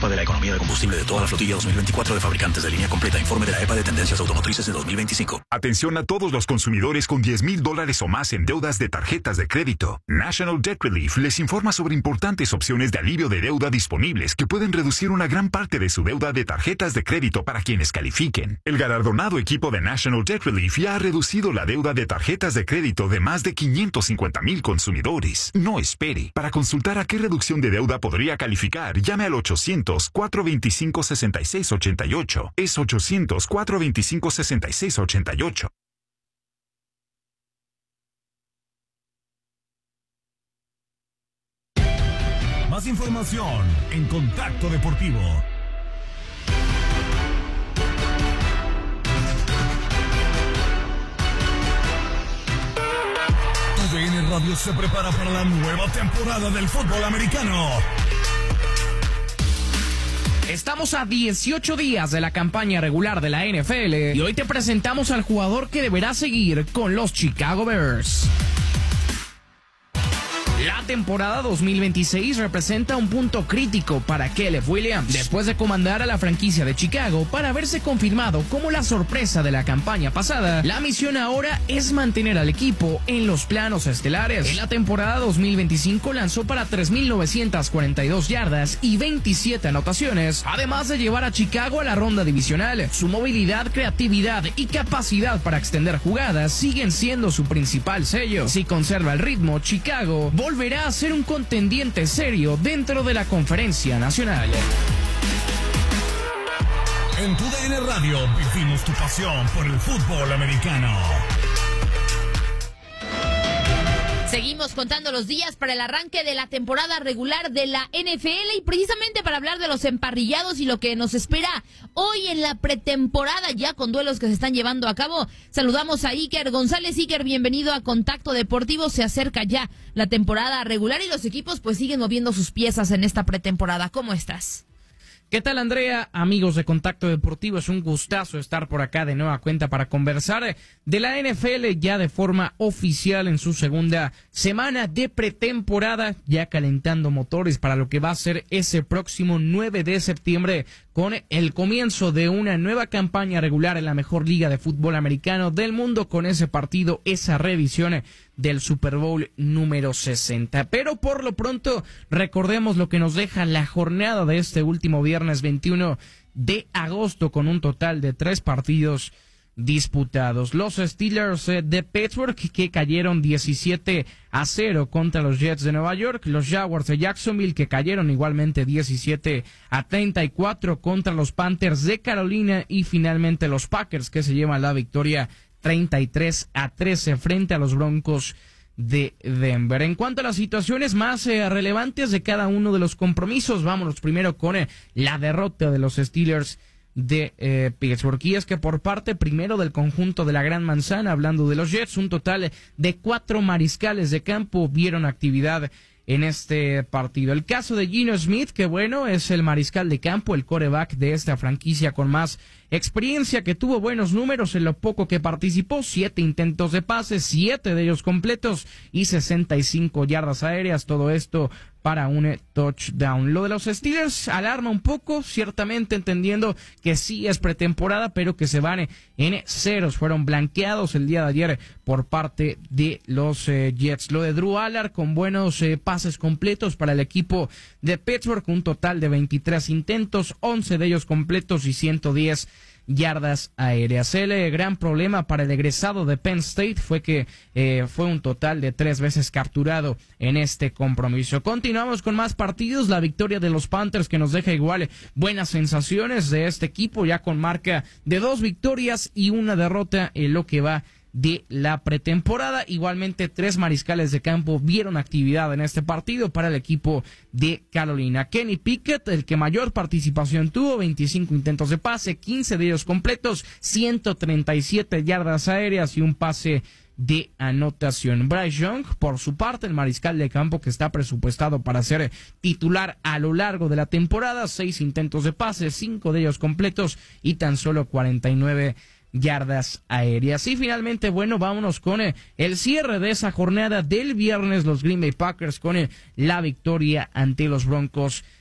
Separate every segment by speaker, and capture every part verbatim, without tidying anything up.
Speaker 1: de la economía de combustible de toda la flotilla dos mil veinticuatro de fabricantes de línea completa. Informe de la E P A de Tendencias Automotrices de dos mil veinticinco.
Speaker 2: Atención a todos los consumidores con diez mil dólares o más en deudas de tarjetas de crédito. National Debt Relief les informa sobre importantes opciones de alivio de deuda disponibles que pueden reducir una gran parte de su deuda de tarjetas de crédito para quienes califiquen. El galardonado equipo de National Debt Relief ya ha reducido la deuda de tarjetas de crédito de más de quinientos cincuenta mil consumidores. No espere. Para consultar a qué reducción de deuda podría calificar, llame al ochocientos, cuatrocientos veinticinco, sesenta y seis ochenta y ocho. Es ochocientos, cuatrocientos veinticinco, sesenta y seis ochenta y ocho.
Speaker 3: Más información en Contacto Deportivo. U D N Radio se prepara para la nueva temporada del fútbol americano.
Speaker 4: Estamos a dieciocho días de la campaña regular de la N F L y hoy te presentamos al jugador que deberá seguir con los Chicago Bears. La temporada dos mil veintiséis representa un punto crítico para Caleb Williams, después de comandar a la franquicia de Chicago para haberse confirmado como la sorpresa de la campaña pasada. La misión ahora es mantener al equipo en los planos estelares. En la temporada dos mil veinticinco lanzó para tres mil novecientas cuarenta y dos yardas y veintisiete anotaciones, además de llevar a Chicago a la ronda divisional. Su movilidad, creatividad y capacidad para extender jugadas siguen siendo su principal sello. Si conserva el ritmo, Chicago volverá a ser un contendiente serio dentro de la conferencia nacional.
Speaker 3: En tu D N Radio vivimos tu pasión por el fútbol americano.
Speaker 5: Seguimos contando los días para el arranque de la temporada regular de la N F L y precisamente para hablar de los emparrillados y lo que nos espera hoy en la pretemporada ya con duelos que se están llevando a cabo. Saludamos a Iker González. Iker, bienvenido a Contacto Deportivo. Se acerca ya la temporada regular y los equipos pues siguen moviendo sus piezas en esta pretemporada. ¿Cómo estás?
Speaker 4: ¿Qué tal, Andrea? Amigos de Contacto Deportivo, es un gustazo estar por acá de nueva cuenta para conversar de la N F L ya de forma oficial en su segunda semana de pretemporada, ya calentando motores para lo que va a ser ese próximo nueve de septiembre con el comienzo de una nueva campaña regular en la mejor liga de fútbol americano del mundo con ese partido, esa revisión del Super Bowl número sesenta. Pero por lo pronto recordemos lo que nos deja la jornada de este último viernes veintiuno de agosto con un total de tres partidos disputados. Los Steelers de Pittsburgh que cayeron diecisiete a cero contra los Jets de Nueva York, los Jaguars de Jacksonville que cayeron igualmente diecisiete a treinta y cuatro contra los Panthers de Carolina y finalmente los Packers que se llevan la victoria treinta y tres a trece frente a los Broncos de Denver. En cuanto a las situaciones más eh, relevantes de cada uno de los compromisos, vámonos primero con eh, la derrota de los Steelers de eh, Pittsburgh. Y es que por parte primero del conjunto de la Gran Manzana, hablando de los Jets, un total de cuatro mariscales de campo vieron actividad en este partido. El caso de Geno Smith, que bueno, es el mariscal de campo, el quarterback de esta franquicia con más experiencia, que tuvo buenos números en lo poco que participó, siete intentos de pase, siete de ellos completos y sesenta y cinco yardas aéreas, todo esto para un touchdown. Lo de los Steelers alarma un poco, ciertamente entendiendo que sí es pretemporada, pero que se van en ceros. Fueron blanqueados el día de ayer por parte de los eh, Jets. Lo de Drew Allard con buenos eh, pases completos para el equipo de Pittsburgh, un total de veintitrés intentos, once de ellos completos y ciento diez yardas aéreas. El eh, gran problema para el egresado de Penn State fue que eh, fue un total de tres veces capturado en este compromiso. Continuamos con más partidos. La victoria de los Panthers que nos deja igual buenas sensaciones de este equipo ya con marca de dos victorias y una derrota en lo que va de la pretemporada. Igualmente tres mariscales de campo vieron actividad en este partido para el equipo de Carolina. Kenny Pickett, el que mayor participación tuvo, veinticinco intentos de pase, quince de ellos completos, ciento treinta y siete yardas aéreas y un pase de anotación. Bryce Young, por su parte, el mariscal de campo que está presupuestado para ser titular a lo largo de la temporada, seis intentos de pase, cinco de ellos completos y tan solo cuarenta y nueve yardas aéreas. Y finalmente, bueno, vámonos con eh, el cierre de esa jornada del viernes, los Green Bay Packers con eh, la victoria ante los Broncos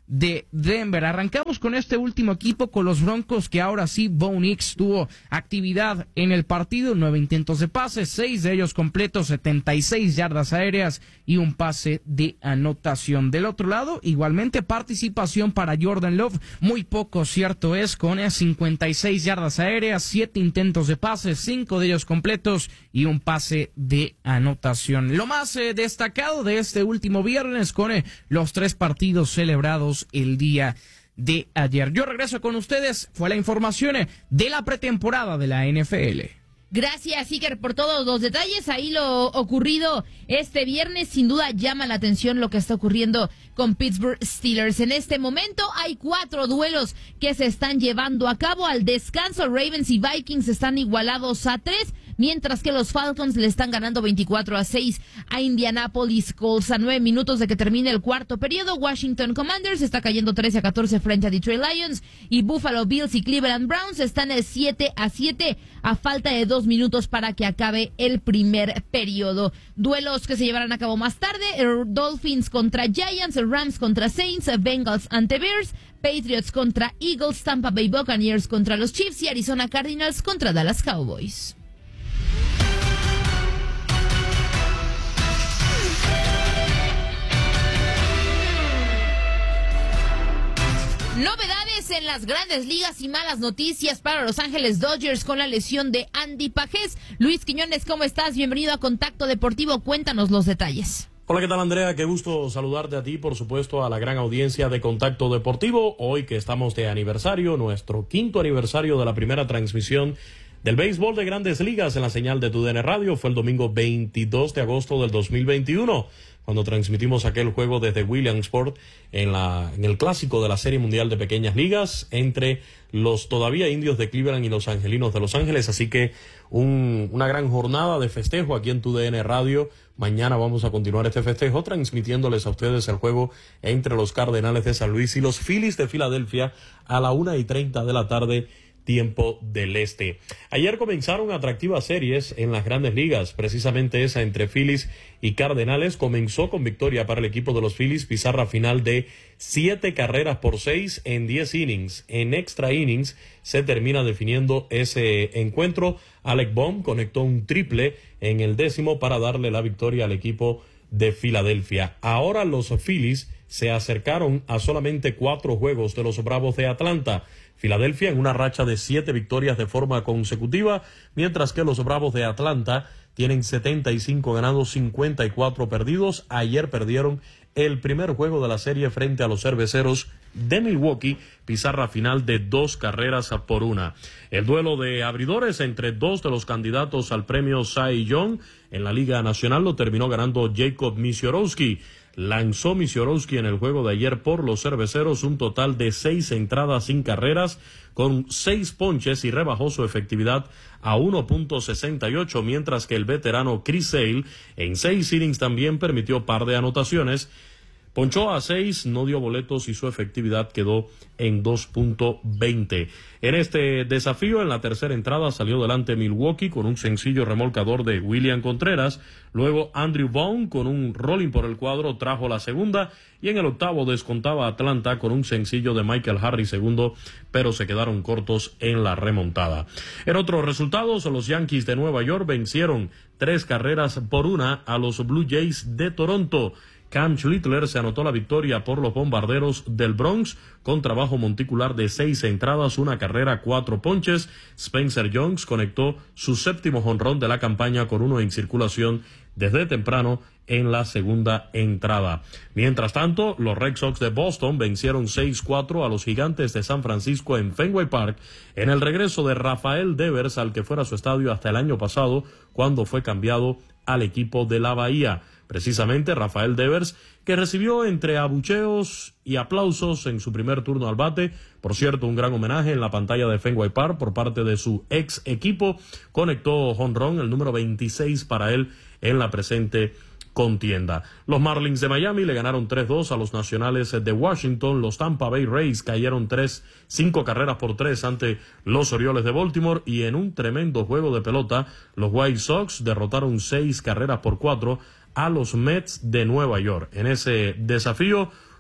Speaker 4: de Denver. Arrancamos con este último equipo, con los Broncos, que ahora sí, Bo Nix tuvo actividad en el partido, nueve intentos de pase, seis de ellos completos, setenta y seis yardas aéreas y un pase de anotación. Del otro lado, igualmente participación para Jordan Love, muy poco, cierto es, con cincuenta y seis yardas aéreas, siete intentos de pase, cinco de ellos completos y un pase de anotación. Lo más eh, destacado de este último viernes, con eh, los tres partidos celebrados el día de ayer. Yo regreso con ustedes, fue la información eh, de la pretemporada de la N F L.
Speaker 5: Gracias, Iker, por todos los detalles. Ahí lo ocurrido este viernes, sin duda llama la atención lo que está ocurriendo con Pittsburgh Steelers. En este momento hay cuatro duelos que se están llevando a cabo. Al descanso, Ravens y Vikings están igualados a tres, mientras que los Falcons le están ganando veinticuatro a seis a Indianapolis Colts. A nueve minutos de que termine el cuarto periodo, Washington Commanders está cayendo trece a catorce frente a Detroit Lions, y Buffalo Bills y Cleveland Browns están en siete a siete a falta de dos minutos para que acabe el primer periodo. Duelos que se llevarán a cabo más tarde: Dolphins contra Giants, Rams contra Saints, Bengals ante Bears, Patriots contra Eagles, Tampa Bay Buccaneers contra los Chiefs y Arizona Cardinals contra Dallas Cowboys. Novedades en las grandes ligas y malas noticias para Los Ángeles Dodgers con la lesión de Andy Pajés. Luis Quiñones, ¿cómo estás? Bienvenido a Contacto Deportivo. Cuéntanos los detalles.
Speaker 6: Hola, ¿qué tal, Andrea? Qué gusto saludarte a ti, por supuesto, a la gran audiencia de Contacto Deportivo. Hoy que estamos de aniversario, nuestro quinto aniversario de la primera transmisión del béisbol de Grandes Ligas en la señal de TUDN Radio. Fue el domingo veintidós de agosto del dos mil veintiuno, cuando transmitimos aquel juego desde Williamsport en, la, en el clásico de la Serie Mundial de Pequeñas Ligas entre los todavía indios de Cleveland y los angelinos de Los Ángeles. Así que un, una gran jornada de festejo aquí en TUDN Radio. Mañana vamos a continuar este festejo transmitiéndoles a ustedes el juego entre los Cardenales de San Luis y los Phillies de Filadelfia a la una y treinta de la tarde, tiempo del este. Ayer comenzaron atractivas series en las Grandes Ligas, precisamente esa entre Phillies y Cardenales comenzó con victoria para el equipo de los Phillies, pizarra final de siete carreras por seis en diez innings. En extra innings se termina definiendo ese encuentro. Alec Bohm conectó un triple en el décimo para darle la victoria al equipo de Filadelfia. Ahora los Phillies se acercaron a solamente cuatro juegos de los Bravos de Atlanta. Filadelfia en una racha de siete victorias de forma consecutiva, mientras que los Bravos de Atlanta tienen setenta y cinco ganados, cincuenta y cuatro perdidos. Ayer perdieron el primer juego de la serie frente a los Cerveceros de Milwaukee, pizarra final de dos carreras por una. El duelo de abridores entre dos de los candidatos al premio Cy Young en la Liga Nacional lo terminó ganando Jacob Misiorowski. Lanzó Misiorowski en el juego de ayer por los Cerveceros un total de seis entradas sin carreras, con seis ponches, y rebajó su efectividad a uno punto sesenta y ocho, mientras que el veterano Chris Sale en seis innings también permitió par de anotaciones. Ponchó a seis, no dio boletos y su efectividad quedó en dos punto veinte. En este desafío, en la tercera entrada, salió delante Milwaukee con un sencillo remolcador de William Contreras. Luego Andrew Vaughn con un rolling por el cuadro trajo la segunda. Y en el octavo descontaba Atlanta con un sencillo de Michael Harris segundo, pero se quedaron cortos en la remontada. En otros resultados, los Yankees de Nueva York vencieron tres carreras por una a los Blue Jays de Toronto. Cam Schlittler se anotó la victoria por los Bombarderos del Bronx con trabajo monticular de seis entradas, una carrera, cuatro ponches. Spencer Jones conectó su séptimo jonrón de la campaña con uno en circulación desde temprano en la segunda entrada. Mientras tanto, los Red Sox de Boston vencieron seis cuatro a los Gigantes de San Francisco en Fenway Park en el regreso de Rafael Devers al que fuera su estadio hasta el año pasado, cuando fue cambiado al equipo de la Bahía. Precisamente Rafael Devers, que recibió entre abucheos y aplausos en su primer turno al bate. Por cierto, un gran homenaje en la pantalla de Fenway Park por parte de su ex equipo. Conectó jonrón, el número veintiséis para él en la presente contienda. Los Marlins de Miami le ganaron tres dos a los Nacionales de Washington. Los Tampa Bay Rays cayeron tres, cinco carreras por tres ante los Orioles de Baltimore. Y en un tremendo juego de pelota, los White Sox derrotaron seis carreras por cuatro a los Mets de Nueva York. En ese desafío,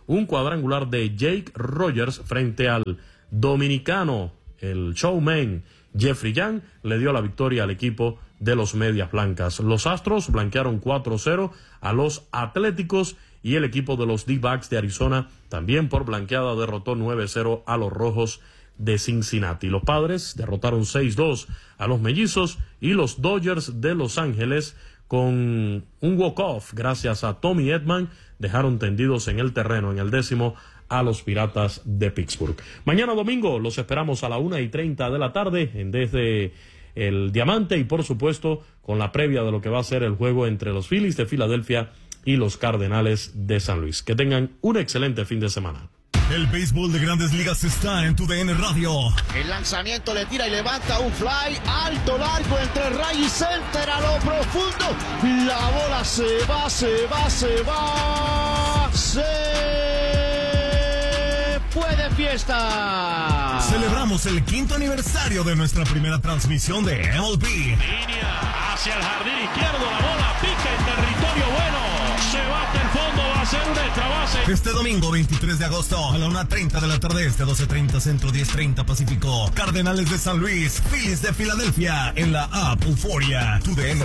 Speaker 6: un cuadrangular de Jake Rogers frente al dominicano, el showman Jeffrey Young, le dio la victoria al equipo de los Medias Blancas. Los Astros blanquearon cuatro cero a los Atléticos y el equipo de los D-backs de Arizona también por blanqueada derrotó nueve cero a los Rojos de Cincinnati. Los Padres derrotaron seis dos a los Mellizos y los Dodgers de Los Ángeles con un walk-off gracias a Tommy Edman dejaron tendidos en el terreno en el décimo a los Piratas de Pittsburgh. Mañana domingo los esperamos a la una y treinta de la tarde en desde el Diamante y por supuesto con la previa de lo que va a ser el juego entre los Phillies de Filadelfia y los Cardenales de San Luis. Que tengan un excelente fin de semana.
Speaker 3: El béisbol de Grandes Ligas está en tu D N Radio.
Speaker 7: El lanzamiento le tira y levanta un fly alto, largo, entre right y center a lo profundo. La bola se va, se va, se va. Se fue de fiesta.
Speaker 3: Celebramos el quinto aniversario de nuestra primera transmisión de M L B.
Speaker 8: Línea hacia el jardín izquierdo, la bola pica en territorio bueno. Se bate el fondo, va a ser una extra base.
Speaker 3: Este domingo veintitrés de agosto a la una treinta de la tarde, este doce treinta Centro, diez treinta Pacífico. Cardenales de San Luis, Phillies de Filadelfia en la app Euphoria. Tu D N